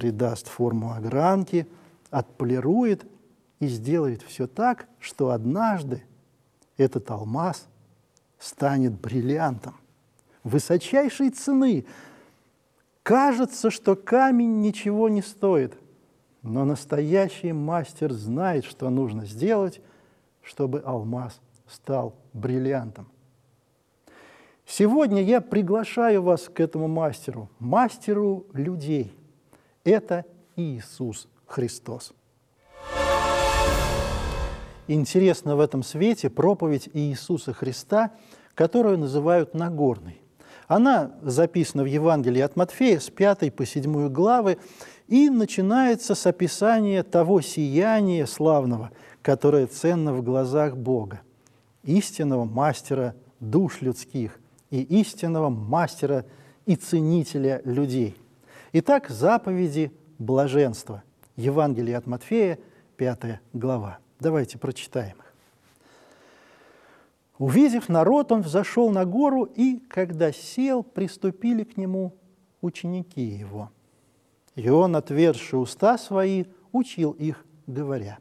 придаст форму огранки, отполирует и сделает все так, что однажды этот алмаз станет бриллиантом высочайшей цены. Кажется, что камень ничего не стоит, но настоящий мастер знает, что нужно сделать, чтобы алмаз стал бриллиантом. Сегодня я приглашаю вас к этому мастеру, мастеру людей. Это Иисус Христос. Интересно в этом свете проповедь Иисуса Христа, которую называют Нагорной. Она записана в Евангелии от Матфея с 5 по 7 главы и начинается с описания того сияния славного, которое ценно в глазах Бога, истинного мастера душ людских и истинного мастера и ценителя людей. Итак, заповеди блаженства. Евангелие от Матфея, 5 глава. Давайте прочитаем их. «Увидев народ, он взошел на гору, и, когда сел, приступили к нему ученики его. И он, отверзши уста свои, учил их, говоря: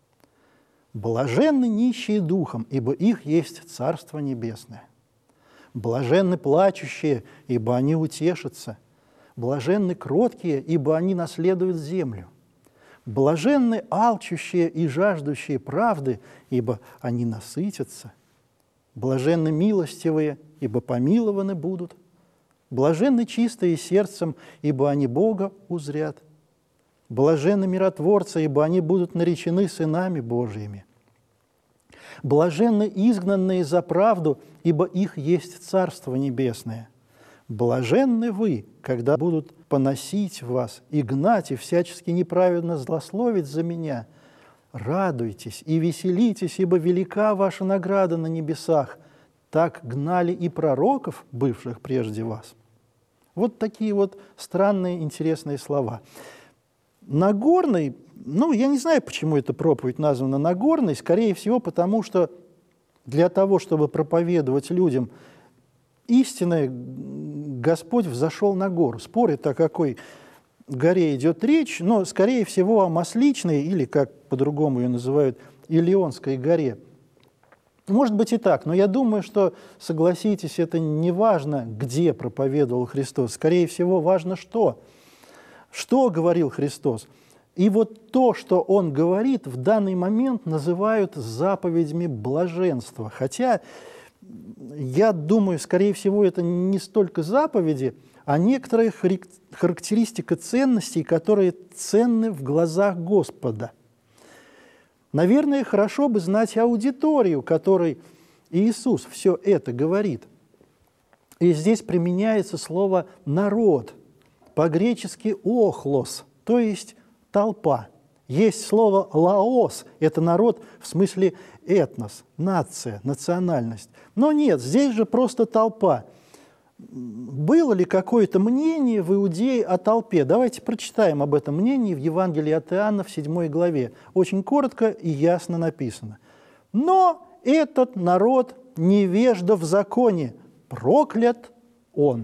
блаженны нищие духом, ибо их есть Царство Небесное. Блаженны плачущие, ибо они утешатся. Блаженны кроткие, ибо они наследуют землю. Блаженны алчущие и жаждущие правды, ибо они насытятся. Блаженны милостивые, ибо помилованы будут. Блаженны чистые сердцем, ибо они Бога узрят. Блаженны миротворцы, ибо они будут наречены сынами Божьими. Блаженны изгнанные за правду, ибо их есть Царство Небесное. Блаженны вы, когда будут поносить вас и гнать, и всячески неправедно злословить за меня. Радуйтесь и веселитесь, ибо велика ваша награда на небесах. Так гнали и пророков, бывших прежде вас». Вот такие вот странные, интересные слова. Нагорный, я не знаю, почему эта проповедь названа Нагорной, скорее всего, потому что для того, чтобы проповедовать людям истинное, Господь взошел на гору. Спорят, о какой горе идет речь, но, скорее всего, о Масличной, или, как по-другому ее называют, Илионской горе. Может быть и так, но я думаю, что, согласитесь, это не важно, где проповедовал Христос. Скорее всего, важно что. Что говорил Христос? И вот то, что Он говорит, в данный момент называют заповедями блаженства. Хотя, я думаю, скорее всего, это не столько заповеди, а некоторая характеристика ценностей, которые ценны в глазах Господа. Наверное, хорошо бы знать аудиторию, которой Иисус все это говорит. И здесь применяется слово «народ», по-гречески «охлос», то есть толпа. Есть слово «лаос» – это народ в смысле этнос, нация, национальность. Но нет, здесь же просто толпа. Было ли какое-то мнение в Иудее о толпе? Давайте прочитаем об этом мнении в Евангелии от Иоанна в 7 главе. Очень коротко и ясно написано. «Но этот народ невежда в законе, проклят он».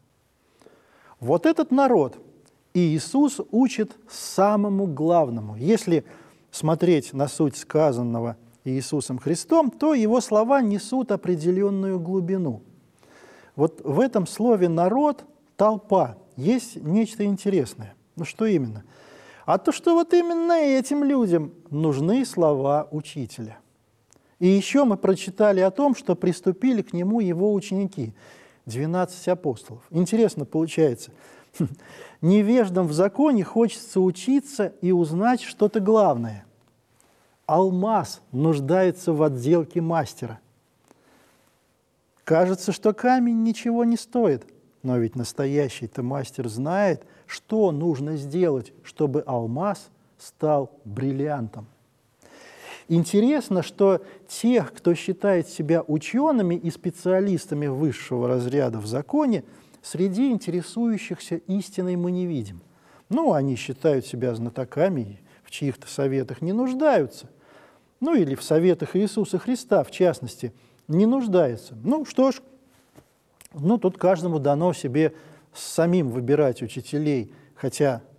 Вот этот народ Иисус учит самому главному. Если смотреть на суть сказанного Иисусом Христом, то его слова несут определенную глубину. Вот в этом слове «народ», «толпа» есть нечто интересное. Ну что именно? А то, что вот именно этим людям нужны слова учителя. И еще мы прочитали о том, что приступили к нему его ученики, 12 апостолов. Интересно получается. Невеждам в законе хочется учиться и узнать что-то главное. Алмаз нуждается в отделке мастера. Кажется, что камень ничего не стоит, но ведь настоящий-то мастер знает, что нужно сделать, чтобы алмаз стал бриллиантом. Интересно, что тех, кто считает себя учеными и специалистами высшего разряда в законе, среди интересующихся истиной мы не видим. Они считают себя знатоками и в чьих-то советах не нуждаются. Или в советах Иисуса Христа, в частности, не нуждается. Что ж, тут каждому дано себе самим выбирать учителей, хотя